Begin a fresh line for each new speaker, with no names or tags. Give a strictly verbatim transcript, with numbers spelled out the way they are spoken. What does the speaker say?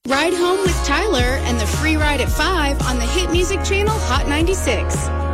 Ride home with Tyler and the free ride at five on the hit music channel Hot ninety-six.